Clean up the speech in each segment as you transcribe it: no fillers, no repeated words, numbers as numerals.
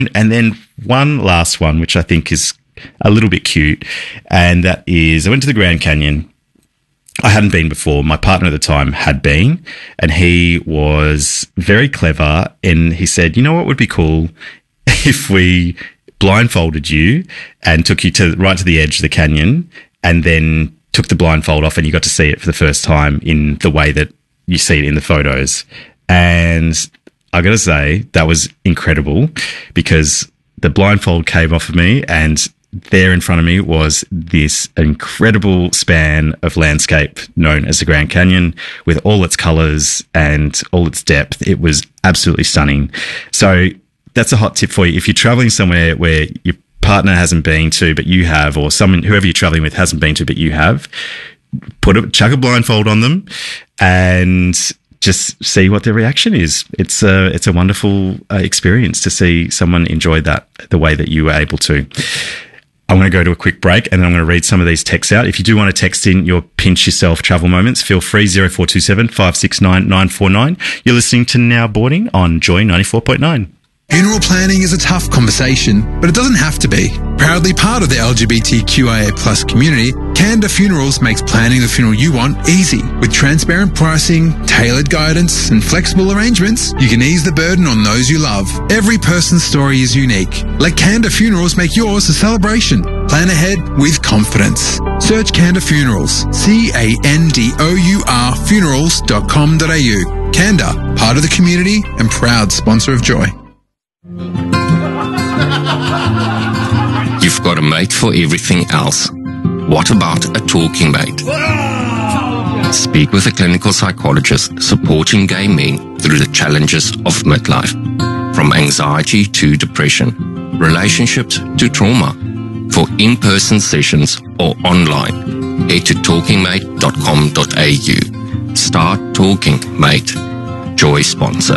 And then one last one, which I think is a little bit cute, and that is I went to the Grand Canyon. I hadn't been before. My partner at the time had been, and he was very clever. And he said, you know what would be cool if we blindfolded you and took you right to the edge of the canyon and then took the blindfold off and you got to see it for the first time in the way that you see it in the photos. And I got to say, that was incredible because the blindfold came off of me and there in front of me was this incredible span of landscape known as the Grand Canyon with all its colours and all its depth. It was absolutely stunning. So that's a hot tip for you. If you're traveling somewhere where your partner hasn't been to, but you have, or whoever you're traveling with hasn't been to, but you have, chuck a blindfold on them and just see what their reaction is. It's a wonderful experience to see someone enjoy that the way that you were able to. I'm going to go to a quick break and then I'm going to read some of these texts out. If you do want to text in your pinch yourself travel moments, feel free 0427 569 949. You're listening to Now Boarding on Joy 94.9. Funeral planning is a tough conversation, but it doesn't have to be. Proudly part of the LGBTQIA+ community, Canada Funerals makes planning the funeral you want easy. With transparent pricing, tailored guidance, and flexible arrangements, you can ease the burden on those you love. Every person's story is unique. Let Canada Funerals make yours a celebration. Plan ahead with confidence. Search Canada Funerals, CANDOUR funerals.com.au. Canada, part of the community and proud sponsor of Joy. You've got a mate for everything else. What about a talking mate? Speak with a clinical psychologist supporting gay men through the challenges of midlife. From anxiety to depression, relationships to trauma. For in-person sessions or online, head to talkingmate.com.au. Start Talking Mate. Joy sponsor.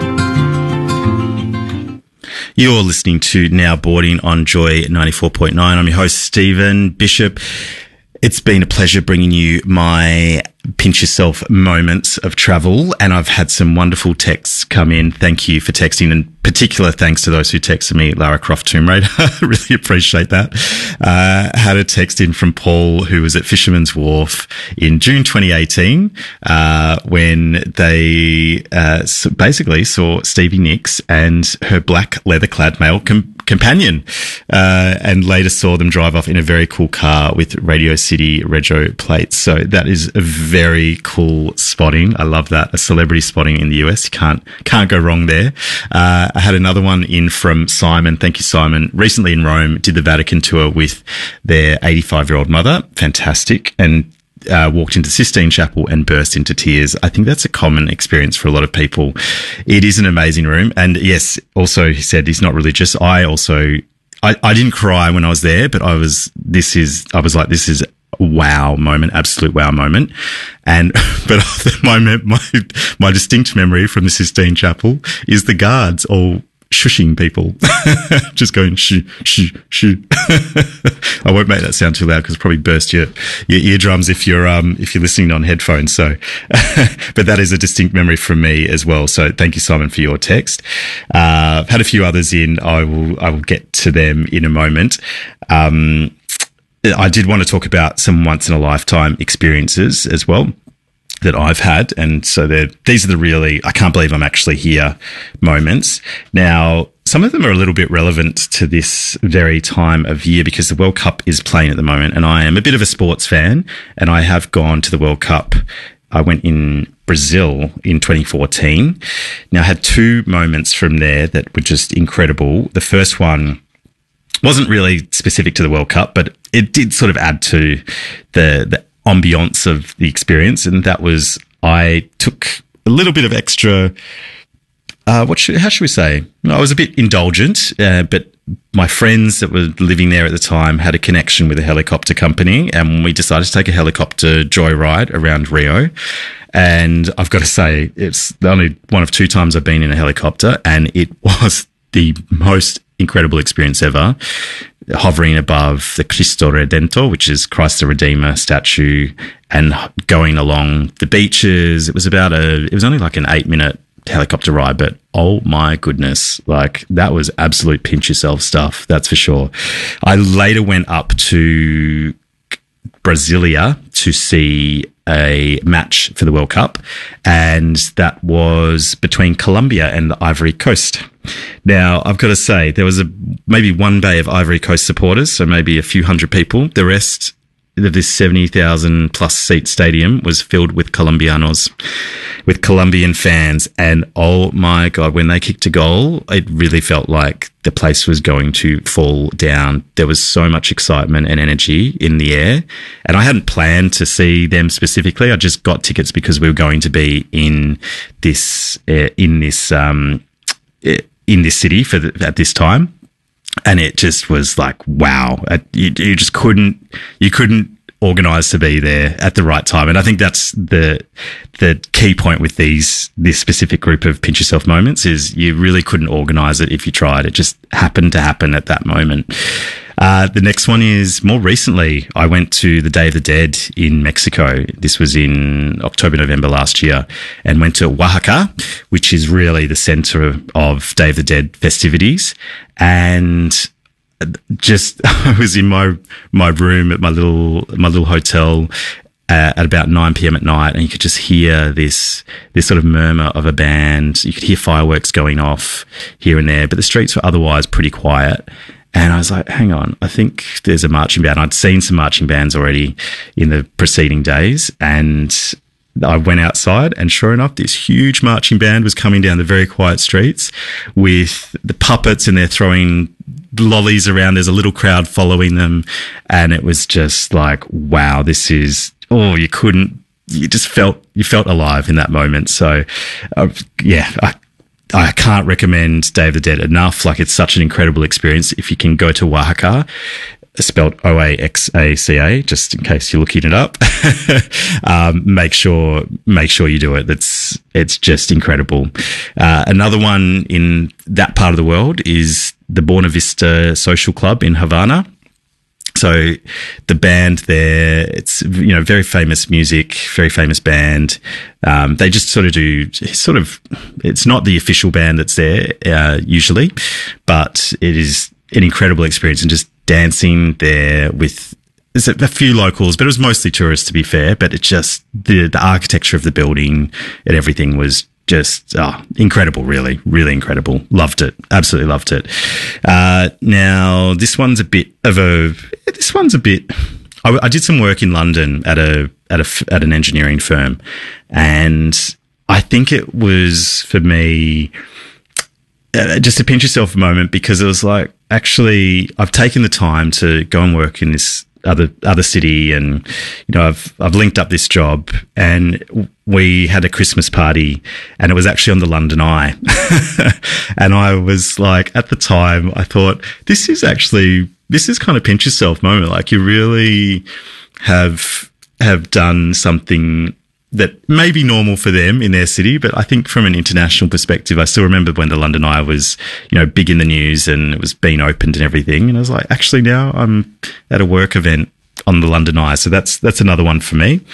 You're listening to Now Boarding on Joy 94.9. I'm your host, Stephen Bishop. It's been a pleasure bringing you my pinch yourself moments of travel, and I've had some wonderful texts come in. Thank you for texting, and particular thanks to those who texted me, Lara Croft Tomb Raider. I really appreciate that. Had a text in from Paul, who was at Fisherman's Wharf in June 2018, when they basically saw Stevie Nicks and her black leather-clad male companion, and later saw them drive off in a very cool car with Radio City Rego plates. So that is a very cool spotting. I love that. A celebrity spotting in the US. You can't go wrong there. I had another one in from Simon. Thank you, Simon. Recently in Rome, did the Vatican tour with their 85-year-old mother. Fantastic. And walked into Sistine Chapel and burst into tears. I think that's a common experience for a lot of people. It is an amazing room. And yes, also he said he's not religious. I didn't cry when I was there, but I was like, this is a wow moment, absolute wow moment. But my distinct memory from the Sistine Chapel is the guards all shushing people, just going shoo, shoo, shoo. I won't make that sound too loud because it'll probably burst your eardrums if you're listening on headphones. So, but that is a distinct memory from me as well. So thank you, Simon, for your text. I've had a few others in. I will get to them in a moment. I did want to talk about some once in a lifetime experiences as well that I've had. And so these are the really, I can't believe I'm actually here moments. Now, some of them are a little bit relevant to this very time of year because the World Cup is playing at the moment. And I am a bit of a sports fan and I have gone to the World Cup. I went in Brazil in 2014. Now, I had two moments from there that were just incredible. The first one wasn't really specific to the World Cup, but it did sort of add to the ambiance of the experience. And that was, I took a little bit of extra, how should we say? I was a bit indulgent, but my friends that were living there at the time had a connection with a helicopter company and we decided to take a helicopter joyride around Rio. And I've got to say, it's the only one of two times I've been in a helicopter and it was the most incredible experience ever, hovering above the Cristo Redentor, which is Christ the Redeemer statue, and going along the beaches. It was only like an 8-minute helicopter ride, but oh my goodness, like that was absolute pinch yourself stuff. That's for sure. I later went up to Brasilia to see a match for the World Cup, and that was between Colombia and the Ivory Coast. Now, I've got to say, there was maybe one bay of Ivory Coast supporters, so maybe a few hundred people. The rest of this 70,000 plus seat stadium was filled with Colombianos, with Colombian fans. And oh my God, when they kicked a goal, it really felt like the place was going to fall down. There was so much excitement and energy in the air. And I hadn't planned to see them specifically. I just got tickets because we were going to be in this city at this time. And it just was like, wow, you just couldn't organise to be there at the right time. And I think that's the key point with this specific group of pinch yourself moments is you really couldn't organise it if you tried. It just happened to happen at that moment. The next one is more recently, I went to the Day of the Dead in Mexico. This was in October, November last year, and went to Oaxaca, which is really the centre of Day of the Dead festivities. And just, I was in my room at my little hotel at about 9 p.m. at night, and you could just hear this sort of murmur of a band. You could hear fireworks going off here and there, but the streets were otherwise pretty quiet. And I was like, hang on, I think there's a marching band. I'd seen some marching bands already in the preceding days, and I went outside, and sure enough, this huge marching band was coming down the very quiet streets with the puppets, and they're throwing lollies around. There's a little crowd following them, and it was just like, wow, this is, you felt alive in that moment. So, I can't recommend Day of the Dead enough. Like, it's such an incredible experience. If you can go to Oaxaca, spelled Oaxaca, just in case you're looking it up, make sure you do it. It's just incredible. Another one in that part of the world is the Buena Vista Social Club in Havana. So the band there, it's, very famous music, very famous band. They just it's not the official band that's there, usually, but it is an incredible experience, and just dancing there there's a few locals, but it was mostly tourists, to be fair, but it's just the architecture of the building and everything was just incredible, really, really incredible. Loved it. Absolutely loved it. Now, this one's a bit. I did some work in London at an engineering firm, and I think it was, for me, just a pinch yourself moment, because it was like, actually, I've taken the time to go and work in this other city, and I've linked up this job, and we had a Christmas party, and it was actually on the London Eye. And I was like, at the time, I thought, this is kind of pinch yourself moment. Like, you really have done something that may be normal for them in their city, but I think from an international perspective, I still remember when the London Eye was, big in the news and it was being opened and everything. And I was like, actually, now I'm at a work event on the London Eye. So that's another one for me.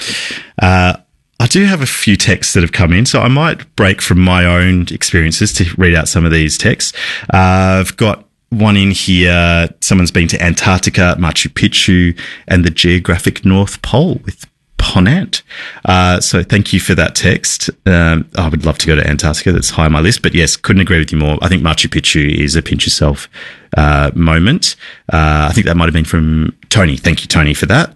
I do have a few texts that have come in, so I might break from my own experiences to read out some of these texts. I've got one in here. Someone's been to Antarctica, Machu Picchu, and the geographic North Pole with Ponant. So thank you for that text. I would love to go to Antarctica. That's high on my list. But yes, couldn't agree with you more. I think Machu Picchu is a pinch yourself moment. I think that might have been from Tony. Thank you, Tony, for that.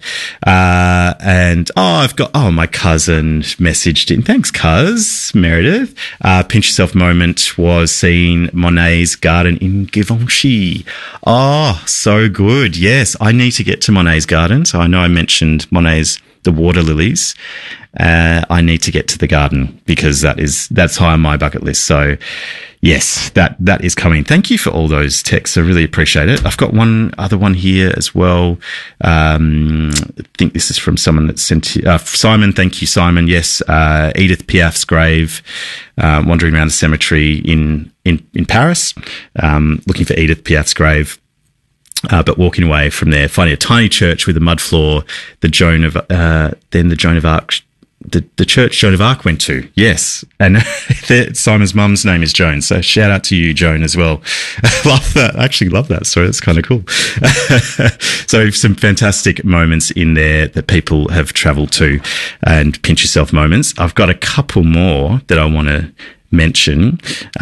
And my cousin messaged in. Thanks, cuz, Meredith. Pinch yourself moment was seeing Monet's garden in Givenchy. Oh, so good. Yes, I need to get to Monet's garden. So I know I mentioned Monet's the water lilies. I need to get to the garden because that's high on my bucket list. So yes, that is coming. Thank you for all those texts. I really appreciate it. I've got one other one here as well. I think this is from someone that sent Simon. Thank you, Simon. Yes. Edith Piaf's grave, wandering around the cemetery in Paris, looking for Edith Piaf's grave. But walking away from there, finding a tiny church with a mud floor, then the Joan of Arc the church Joan of Arc went to. Yes. And Simon's mum's name is Joan. So shout out to you, Joan, as well. Love that. I actually love that story. That's kind of cool. So some fantastic moments in there that people have travelled to, and pinch yourself moments. I've got a couple more that I want to mention.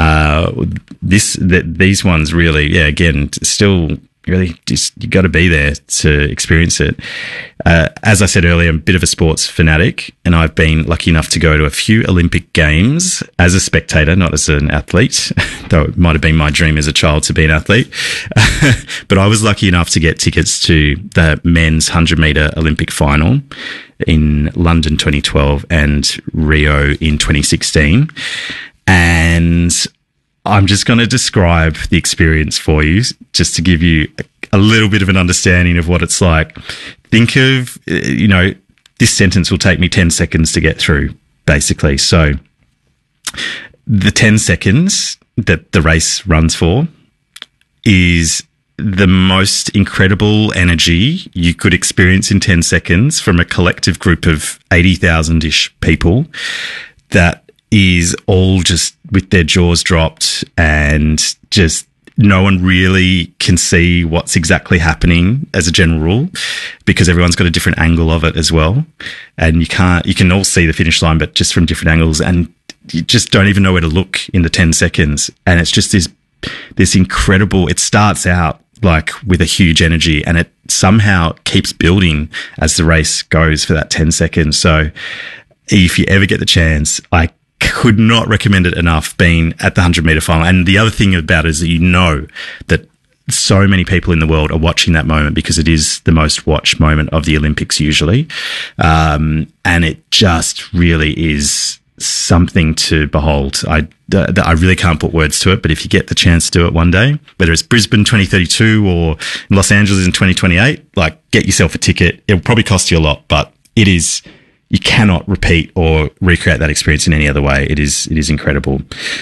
These ones really, again, still really just, you got to be there to experience it. As I said earlier, I'm a bit of a sports fanatic, and I've been lucky enough to go to a few Olympic Games as a spectator, not as an athlete, though it might have been my dream as a child to be an athlete. But I was lucky enough to get tickets to the men's 100-meter Olympic final in London 2012 and Rio in 2016. And I'm just going to describe the experience for you, just to give you a little bit of an understanding of what it's like. Think of, this sentence will take me 10 seconds to get through, basically. So the 10 seconds that the race runs for is the most incredible energy you could experience in 10 seconds from a collective group of 80,000-ish people that is all just with their jaws dropped, and just no one really can see what's exactly happening as a general rule, because everyone's got a different angle of it as well. And you can all see the finish line, but just from different angles, and you just don't even know where to look in the 10 seconds. And it's just this incredible, it starts out like with a huge energy, and it somehow keeps building as the race goes for that 10 seconds. So if you ever get the chance, I could not recommend it enough, being at the 100-meter final. And the other thing about it is that that so many people in the world are watching that moment, because it is the most watched moment of the Olympics usually. And it just really is something to behold. I really can't put words to it, but if you get the chance to do it one day, whether it's Brisbane 2032 or Los Angeles in 2028, get yourself a ticket. It'll probably cost you a lot, but it is... You cannot repeat or recreate that experience in any other way. It is incredible.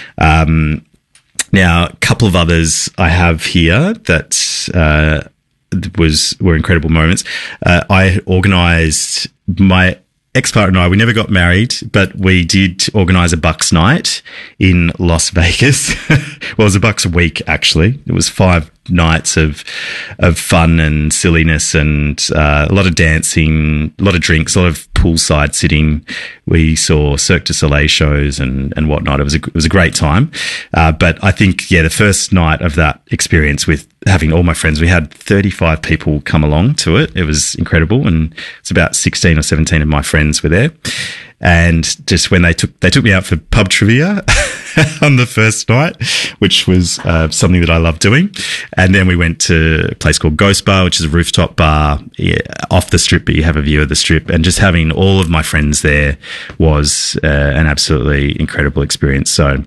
Now, a couple of others I have here that were incredible moments. I organised, my ex-partner and I, we never got married, but we did organise a Bucks night in Las Vegas. Well, it was a Bucks week, actually. It was 5 nights of fun and silliness, and a lot of dancing, a lot of drinks, a lot of poolside sitting. We saw Cirque du Soleil shows and whatnot. It was a great time. But I think, the first night of that experience with having all my friends, we had 35 people come along to it. It was incredible. And it's about 16 or 17 of my friends were there. And just when they took me out for pub trivia on the first night, which was something that I love doing. And then we went to a place called Ghost Bar, which is a rooftop bar off the strip, but you have a view of the strip. And just having all of my friends there was an absolutely incredible experience. So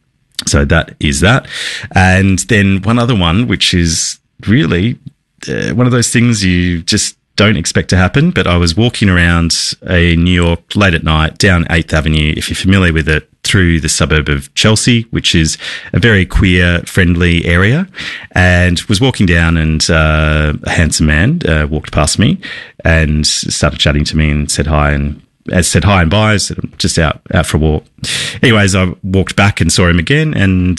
that is that. And then one other one, which is really one of those things you just don't expect to happen, but I was walking around New York late at night down 8th Avenue, if you're familiar with it, through the suburb of Chelsea, which is a very queer-friendly area, and was walking down, and a handsome man walked past me and started chatting to me and said hi and bye. I said, I'm just out for a walk. Anyways, I walked back and saw him again, and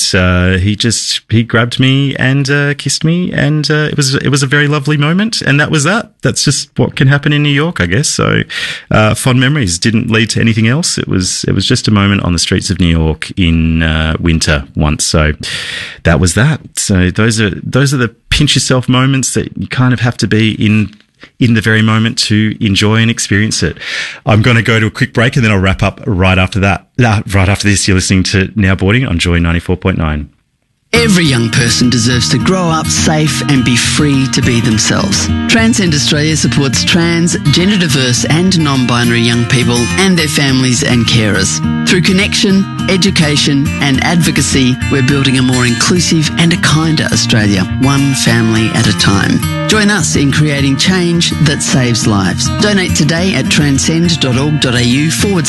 he grabbed me and kissed me, and it was a very lovely moment. And that was that. That's just what can happen in New York, I guess. So fond memories. Didn't lead to anything else. It was just a moment on the streets of New York in winter once. So that was that. So those are the pinch yourself moments that you kind of have to be in the very moment to enjoy and experience it. I'm going to go to a quick break, and then I'll wrap up right after that. Right after this, you're listening to Now Boarding on Joy 94.9. Every young person deserves to grow up safe and be free to be themselves. Transcend Australia supports trans, gender diverse and non-binary young people and their families and carers. Through connection, education and advocacy, we're building a more inclusive and a kinder Australia, one family at a time. Join us in creating change that saves lives. Donate today at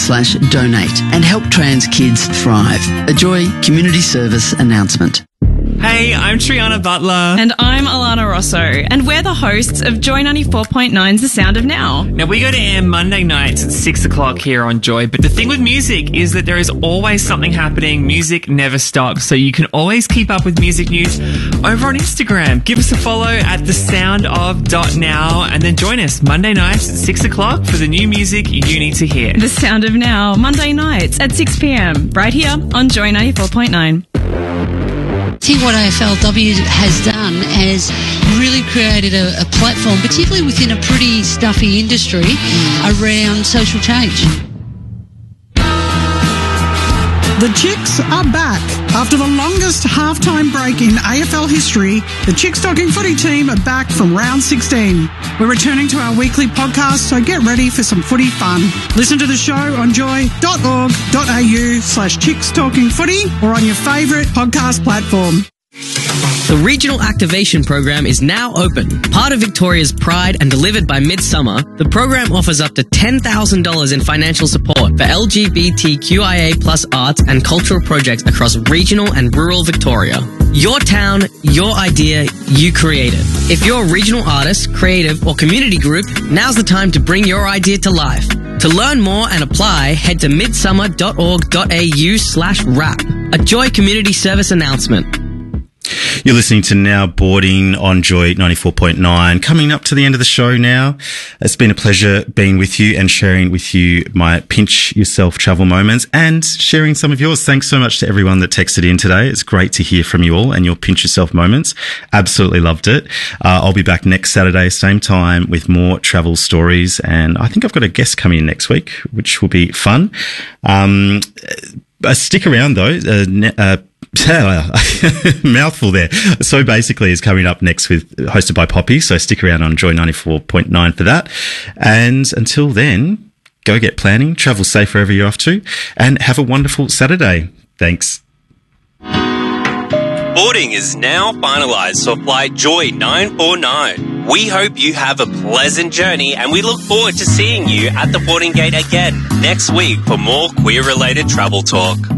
transcend.org.au/donate and help trans kids thrive. A Joy Community Service announcement. Hey, I'm Triana Butler. And I'm Alana Rosso. And we're the hosts of Joy 94.9's The Sound of Now. Now, we go to air Monday nights at 6 o'clock here on Joy, but the thing with music is that there is always something happening. Music never stops, so you can always keep up with music news over on Instagram. Give us a follow at thesoundof.now and then join us Monday nights at 6 o'clock for the new music you need to hear. The Sound of Now, Monday nights at 6 p.m, right here on Joy 94.9. I think what AFLW has done is really created a platform, particularly within a pretty stuffy industry, around social change. The Chicks are back. After the longest halftime break in AFL history, the Chicks Talking Footy team are back from round 16. We're returning to our weekly podcast, so get ready for some footy fun. Listen to the show on joy.org.au/Chicks Talking Footy or on your favourite podcast platform. The Regional Activation Program is now open. Part of Victoria's pride and delivered by Midsummer, the program offers up to $10,000 in financial support for LGBTQIA+ arts and cultural projects across regional and rural Victoria. Your town, your idea, you create it. If you're a regional artist, creative or community group, now's the time to bring your idea to life. To learn more and apply, head to midsummer.org.au/rap. A Joy Community Service announcement. You're listening to Now Boarding on Joy 94.9. Coming up to the end of the show now. It's been a pleasure being with you and sharing with you my pinch yourself travel moments and sharing some of yours. Thanks so much to everyone that texted in today. It's great to hear from you all and your pinch yourself moments. Absolutely loved it. I'll be back next Saturday, same time, with more travel stories. And I think I've got a guest coming in next week, which will be fun. Stick around though. Mouthful there. So basically is coming up next with hosted by Poppy. So stick around on Joy 94.9 for that. And until then, go get planning, travel safe wherever you're off to, and have a wonderful Saturday. Thanks. Boarding is now finalised for flight Joy 949. We hope you have a pleasant journey and we look forward to seeing you at the boarding gate again next week for more queer-related travel talk.